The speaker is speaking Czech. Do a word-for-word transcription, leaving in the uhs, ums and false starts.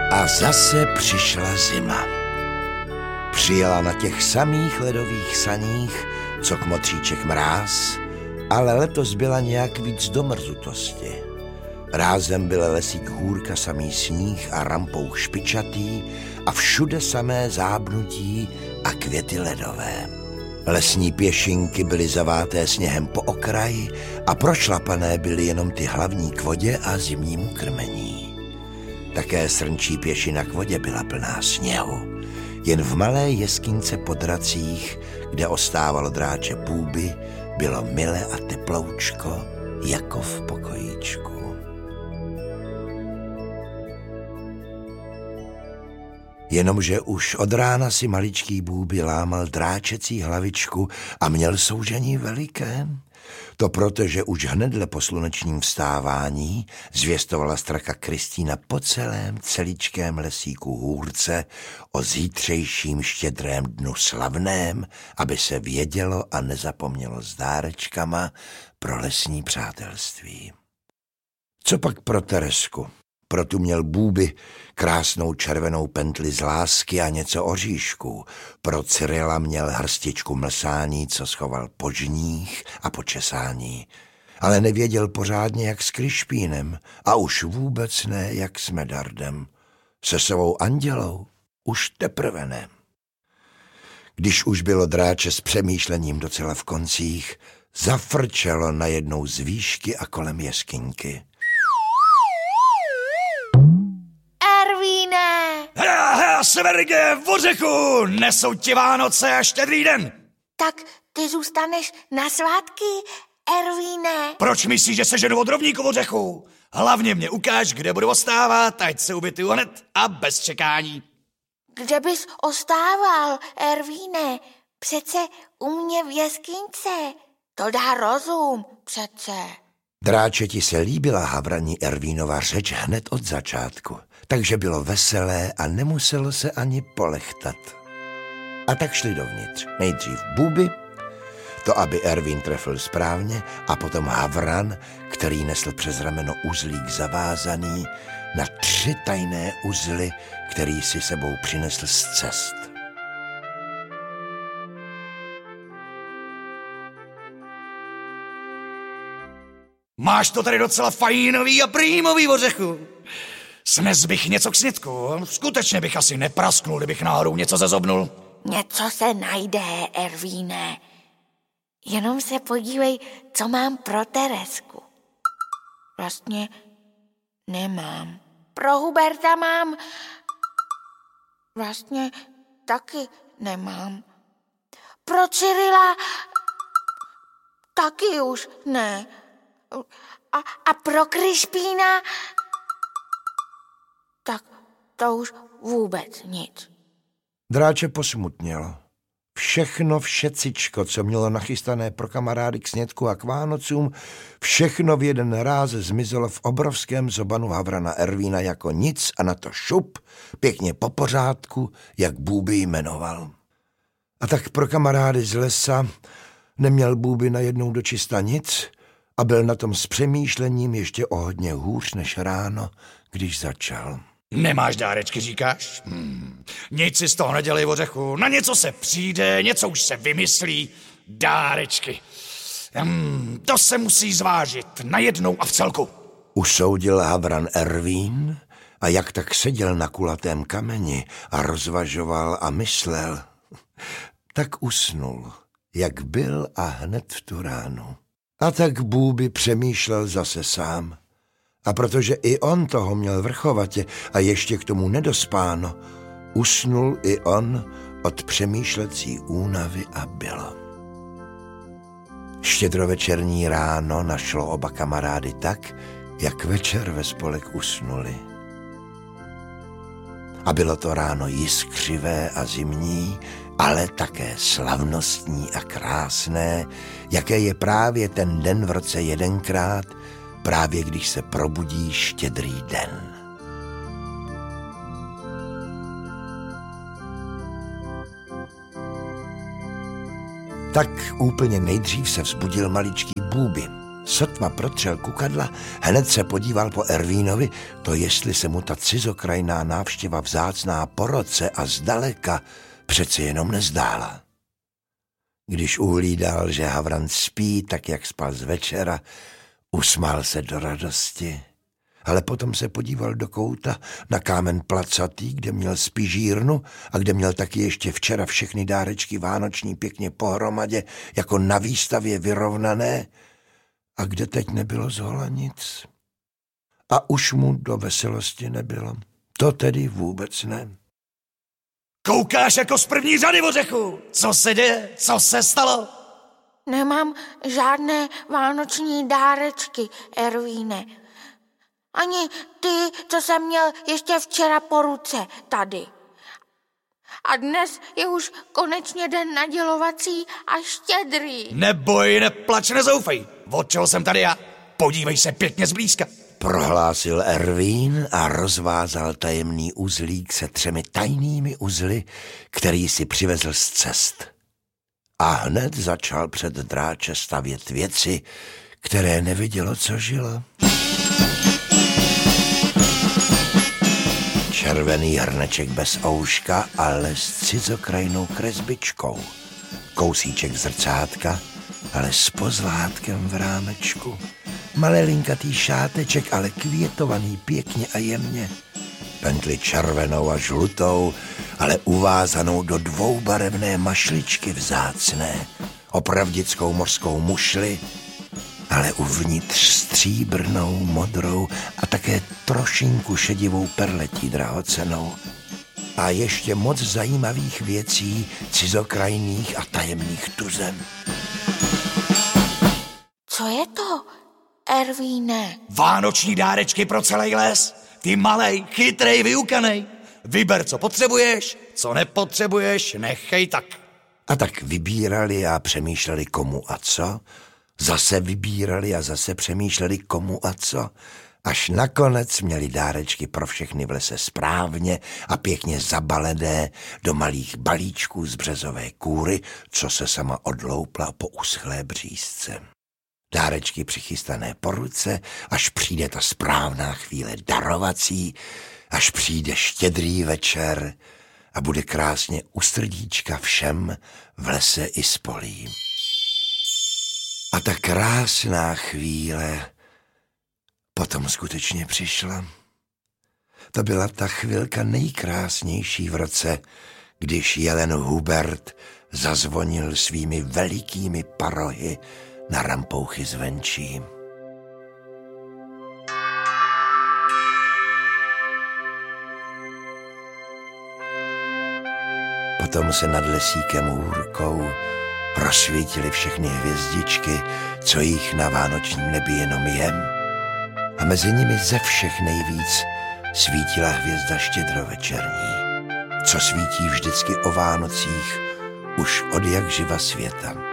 A zase přišla zima. Přijela na těch samých ledových saních, co kmotříček mráz, ale letos byla nějak víc do mrzutosti. Rázem byl lesík hůrka samý sníh a rampou špičatý a všude samé zábnutí a květy ledové. Lesní pěšinky byly zaváté sněhem po okraji a prošlapané byly jenom ty hlavní k vodě a zimnímu krmení. Také srnčí pěšina k vodě byla plná sněhu. Jen v malé jeskyňce po dracích, kde ostávalo dráče Bůby, bylo mile a teploučko, jako v pokojíčku. Jenomže už od rána si maličký Bůby lámal dráčecí hlavičku a měl soužení veliké. To proto, že už hnedle po slunečním vstávání zvěstovala straka Kristýna po celém celičkém lesíku hůrce o zítřejším štědrém dnu slavném, aby se vědělo a nezapomnělo s dárečkama pro lesní přátelství. Co pak pro Teresku? Pro tu měl Bůby krásnou červenou pentli z lásky a něco oříšků. Pro Cyrila měl hrstičku mlsání, co schoval po žních a po česání. Ale nevěděl pořádně, jak s Krišpínem a už vůbec ne, jak s Medardem. Se svou Andělou už teprve ne. Když už bylo dráče s přemýšlením docela v koncích, zafrčelo najednou z výšky a kolem jeskyňky. Hea, hea, Severge, v ořechu, nesou ti Vánoce a štědrý den. Tak ty zůstaneš na svátky, Ervíne? Proč myslíš, že seženu od rovníku v ořechu? Hlavně mě ukáž, kde budu ostávat, ať se ubytuju hned a bez čekání. Kde bys ostával, Ervíne? Přece u mě v jeskyňce. To dá rozum, přece. Dráčeti se líbila Havraní Ervínova řeč hned od začátku, takže bylo veselé a nemuselo se ani polechtat. A tak šli dovnitř. Nejdřív Bůby, to aby Ervín trefil správně, a potom Havran, který nesl přes rameno uzlík zavázaný na tři tajné uzly, který si sebou přinesl z cest. Máš to tady docela fajnový a prýmový v ořechu. Snes bych něco k snědku. Skutečně bych asi neprasknul, kdybych náhodou něco zezobnul. Něco se najde, Ervíne. Jenom se podívej, co mám pro Teresku. Vlastně nemám. Pro Huberta mám. Vlastně taky nemám. Pro Cyrila taky už ne. A, a pro Krišpína tak to už vůbec nic. Dráče posmutněl. Všechno všecičko, co mělo nachystané pro kamarády k snědku a k Vánocům, všechno v jeden ráz zmizelo v obrovském zobanu Havrana Ervína jako nic a na to šup, pěkně po pořádku, jak Bůby jmenoval. A tak pro kamarády z lesa neměl Bůby najednou dočista nic a byl na tom s přemýšlením ještě o hodně hůř než ráno, když začal. Nemáš dárečky, říkáš? Hmm. Nic si z toho nedělej v ořechu. Na něco se přijde, něco už se vymyslí. Dárečky. Hmm. To se musí zvážit najednou a v celku. Usoudil Havran Ervín a jak tak seděl na kulatém kameni a rozvažoval a myslel, tak usnul, jak byl a hned v tu ránu. A tak Bůby přemýšlel zase sám. A protože i on toho měl vrchovatě a ještě k tomu nedospáno, usnul i on od přemýšlecí únavy a bylo. Štědrovečerní ráno našlo oba kamarády tak, jak večer ve spolek usnuli. A bylo to ráno jiskřivé a zimní, ale také slavnostní a krásné, jaké je právě ten den v roce jedenkrát, právě když se probudí štědrý den. Tak úplně nejdřív se vzbudil maličký Bůby. Sotva protřel kukadla, hned se podíval po Ervínovi, to jestli se mu ta cizokrajná návštěva vzácná po roce a zdaleka přeci jenom nezdála. Když uhlídal, že Havrant spí tak, jak spal z večera, usmál se do radosti. Ale potom se podíval do kouta na kámen placatý, kde měl spižírnu a kde měl taky ještě včera všechny dárečky vánoční pěkně pohromadě, jako na výstavě vyrovnané, a kde teď nebylo zhola nic. A už mu do veselosti nebylo. To tedy vůbec ne. Koukáš jako z první řady, Ořechu. Co se děje? Co se stalo? Nemám žádné vánoční dárečky, Ervíne. Ani ty, co jsem měl ještě včera po ruce tady. A dnes je už konečně den nadělovací a štědrý. Neboj, neplač, nezoufej. Od čeho jsem tady já? Podívej se pěkně zblízka. Prohlásil Ervín a rozvázal tajemný uzlík se třemi tajnými uzly, který si přivezl z cest. A hned začal před dráče stavět věci, které nevidělo, co žilo. Červený hrneček bez ouška, ale s cizokrajnou kresbičkou. Kousíček zrcátka, ale s pozlátkem v rámečku. Malelinkatý šáteček, ale květovaný pěkně a jemně. Pentli červenou a žlutou, ale uvázanou do dvoubarevné mašličky vzácné. Opravdickou mořskou mušli, ale uvnitř stříbrnou, modrou a také trošinku šedivou perletí drahocenou. A ještě moc zajímavých věcí, cizokrajných a tajemných tuzem. Co je to, Ervíne? Vánoční dárečky pro celý les. Ty malej, chytrej, vyukanej. Vyber, co potřebuješ, co nepotřebuješ, nechej tak. A tak vybírali a přemýšleli komu a co. Zase vybírali a zase přemýšleli komu a co. Až nakonec měli dárečky pro všechny v lese správně a pěkně zabalené do malých balíčků z březové kůry, co se sama odloupla po uschlé břízce. Dárečky přichystané po ruce, až přijde ta správná chvíle darovací, až přijde štědrý večer a bude krásně u srdíčka všem v lese i z polí. A ta krásná chvíle potom skutečně přišla. To byla ta chvilka nejkrásnější v roce, když jelen Hubert zazvonil svými velikými parohy na rampouchy zvenčí. Potom se nad lesíkem hůrkou rozsvítily všechny hvězdičky, co jich na vánočním nebi jenom je. A mezi nimi ze všech nejvíc svítila hvězda štědrovečerní, co svítí vždycky o Vánocích už od jak živa světa.